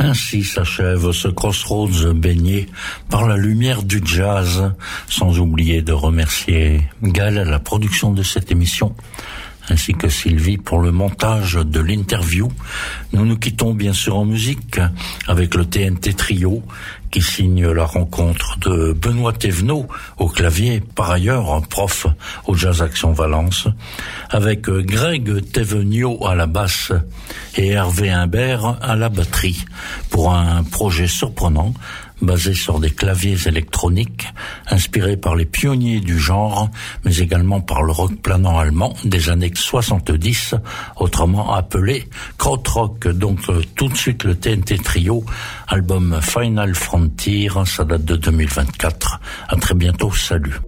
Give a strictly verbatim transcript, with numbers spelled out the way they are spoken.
Ainsi s'achève ce Crossroads baigné par la lumière du jazz, sans oublier de remercier Gaël à la production de cette émission, ainsi que Sylvie pour le montage de l'interview. Nous nous quittons bien sûr en musique avec le T N T Trio qui signe la rencontre de Benoît Thévenot au clavier, par ailleurs prof au Jazz Action Valence, avec Greg Thévenot à la basse et Hervé Imbert à la batterie, pour un projet surprenant basé sur des claviers électroniques inspirés par les pionniers du genre, mais également par le rock planant allemand des années soixante-dix, autrement appelé krautrock. Donc tout de suite le T N T Trio, album Final Frontier, ça date de deux mille vingt-quatre. À très bientôt, salut.